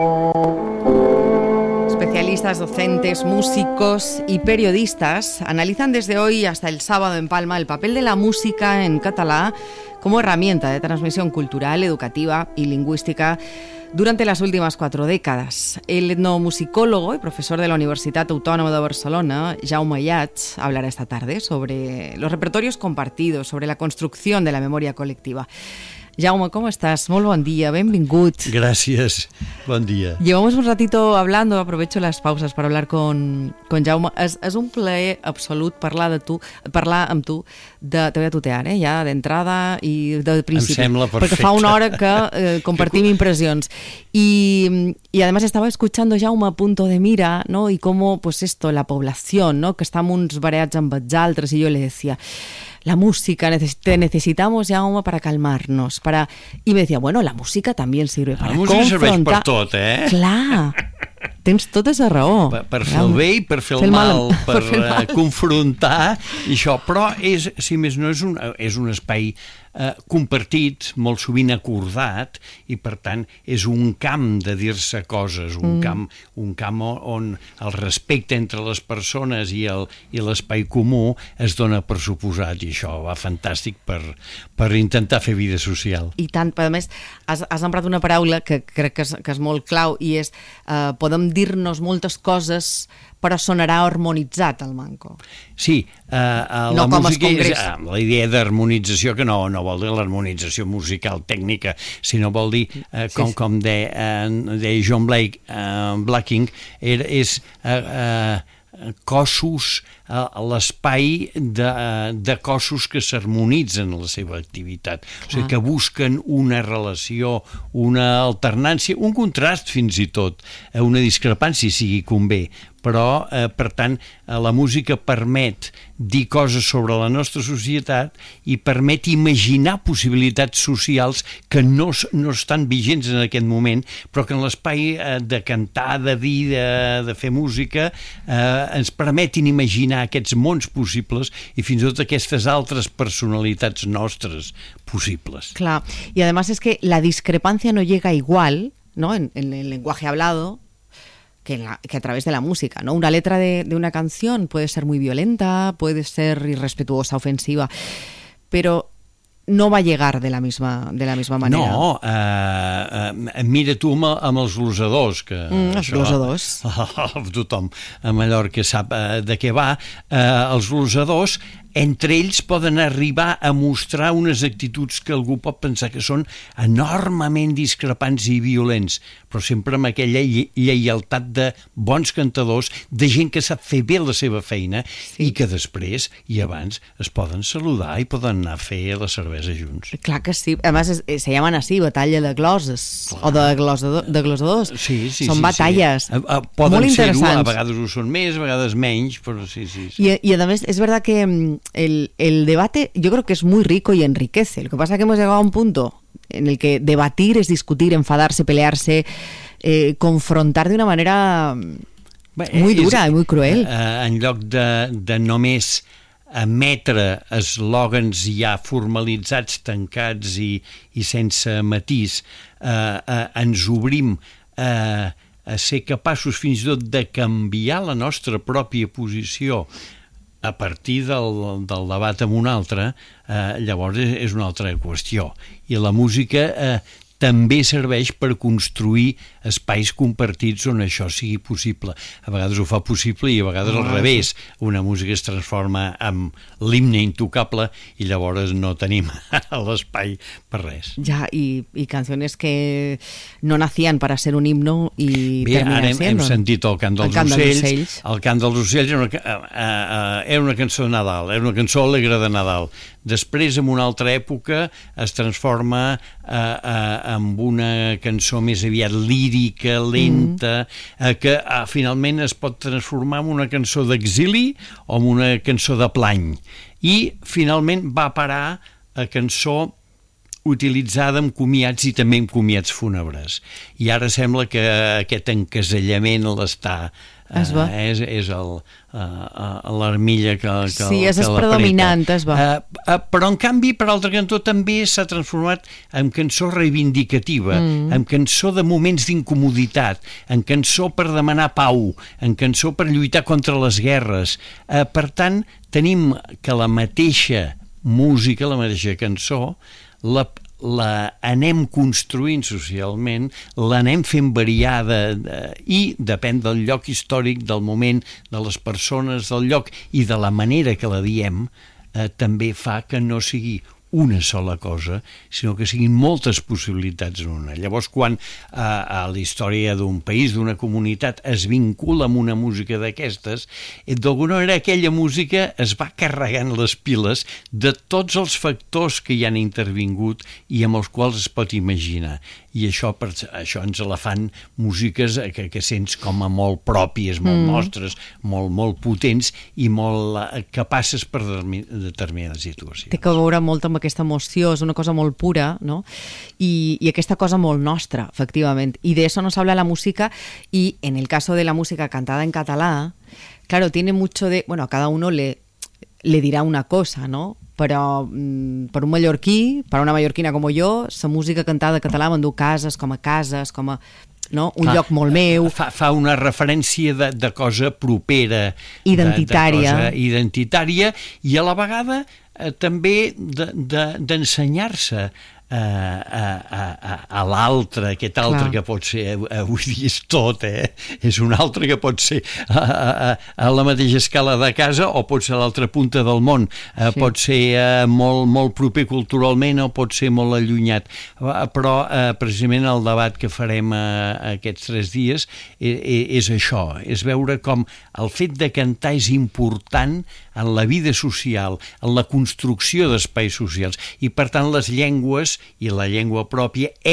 Especialistas, docentes, músicos y periodistas analizan desde hoy hasta el sábado en Palma el papel de la música en catalá como herramienta de transmisión cultural, educativa y lingüística durante las últimas 4 décadas. El etnomusicólogo y profesor de la Universitat Autònoma de Barcelona, Jaume Ayats, hablará esta tarde sobre los repertorios compartidos, sobre la construcción de la memoria colectiva. Jaume, ¿cómo estás? Muy buen día, benvingut. Gracias, buen día. Llevamos un ratito hablando, aprovecho las pausas para hablar con Jaume. És un plaer absolut parlar amb tu, te voy a tutear, ja d'entrada i de principi. Em sembla perfecte. Perquè fa una hora que compartim impresiones. Y además estaba escuchando Jaume a punto de mira, ¿no? Y cómo, pues esto, la población, ¿no? Que estamos uns variats amb els altres, y yo le decía, la música, te necesitamos, Jaume, para calmarnos. Y me decía, bueno, la música también sirve para confrontar. La música serveix per tot, eh? Clar, tens tota esa raó. Per fer el bé i per fer el mal, per confrontar, i això. Però, si més no, és un espai compartit, molt sovint acordat, i per tant és un camp de dir-se coses, un camp on el respecte entre les persones i l'espai comú es dona per suposat, i això va fantàstic per intentar fer vida social. I tant, a més, has emprat una paraula que crec que és molt clau, i és podem dir-nos moltes coses però sonarà harmonitzat el manco. Sí, no la música és la idea d'harmonització, que no vol dir l'harmonització musical tècnica, sinó vol dir, com deia John Blacking, és cossos, l'espai de cossos que s'harmonitzen en la seva activitat, o sigui, que busquen una relació, una alternància, un contrast fins i tot, una discrepància si convé, però, per tant, la música permet dir coses sobre la nostra societat i permet imaginar possibilitats socials que no estan vigents en aquest moment, però que en l'espai de cantar, de dir, de fer música, ens permetin imaginar aquests mons possibles i fins i tot aquestes altres personalitats nostres possibles. Clar, y además es que la discrepancia no llega igual, ¿no? En el lenguaje hablado, que a través de la música, ¿no? Una letra de una canción puede ser muy violenta, puede ser irrespetuosa, ofensiva, pero no va a llegar de la misma manera. No, mira tu amb els glosadors, que els glosadors. Tothom a Mallorca sap de què va. Els glosadors, entre ells poden arribar a mostrar unes actituds que algú pot pensar que són enormement discrepants i violents, però sempre amb aquella lleialtat de bons cantadors, de gent que sap fer bé la seva feina, sí, i que després i abans es poden saludar i poden anar a fer la cervesa junts. Clar que sí, además se llaman así, batalla de gloses, o de glosadors. Sí, són batalles poden molt interessants. Ser-ho, a vegades ho són més, a vegades menys, però sí. Y además es verdad que el debate yo creo que es muy rico y enriquece. Lo que pasa es que hemos llegado a un punto en el que debatir es discutir, enfadarse, pelearse, confrontar de una manera muy dura y muy cruel. En lloc de només emetre eslògans ja formalitzats, tancats i sense matís, ens obrim a ser capaços fins i tot de canviar la nostra pròpia posició a partir del debat amb un altre, llavors és una altra qüestió. I la música també serveix per construir espais compartits on això sigui possible. A vegades ho fa possible i a vegades al revés. Una música es transforma en l'himne intocable i llavors no tenim l'espai per res. Ja, i canciones que no nacien para ser un himno i terminan siendo. Hem sentit el cant dels ocells. El cant dels ocells era una cançó de Nadal, era una cançó alegre de Nadal. Després, en una altra època, es transforma amb una cançó més aviat lírica, lenta, que finalment es pot transformar en una cançó d'exili o en una cançó de plany. I finalment va parar a cançó utilitzada amb comiats i també amb comiats fúnebres. I ara sembla que aquest encasellament l'està és l'armilla que sí, és predominant, però en canvi, per altre cantó, també s'ha transformat en cançó reivindicativa, en cançó de moments d'incomoditat, en cançó per demanar pau, en cançó per lluitar contra les guerres. Per tant, tenim que la mateixa música, la mateixa cançó, la anem construint socialment, l'anem fent variada i depèn del lloc històric, del moment, de les persones, del lloc i de la manera que la diem, també fa que no sigui una sola cosa, sinó que siguin moltes possibilitats en una. Llavors, quan a la història d'un país, d'una comunitat, es vincula amb una música d'aquestes, d'alguna manera aquella música es va carregant les piles de tots els factors que hi han intervingut i amb els quals es pot imaginar. I això ens la fan músiques que sents com a molt pròpies, molt nostres, molt potents i molt capaces per determinades situacions. Té que veure molt amb aquesta emoció, és una cosa molt pura, ¿no? Y aquesta cosa molt nostra, efectivament. Y de eso nos habla la música, y en el caso de la música cantada en catalán, claro, tiene mucho de... Bueno, a cada uno le dirá una cosa, ¿no? Però per un mallorquí, per una mallorquina com jo, la música cantada en català m'endú cases, com a no? Un lloc molt meu. Fa una referència de cosa propera. Identitària. De cosa identitària i a la vegada també d'ensenyar-se a l'altre, aquest altre que pot ser, avui dia és tot, és un altre que pot ser a la mateixa escala de casa o pot ser a l'altra punta del món, pot ser molt proper culturalment o pot ser molt allunyat, però precisament el debat que farem aquests 3 dies és això, és veure com el fet de cantar és important en la vida social, en la construcció d'espais socials, i per tant les llengües i la llengua pròpia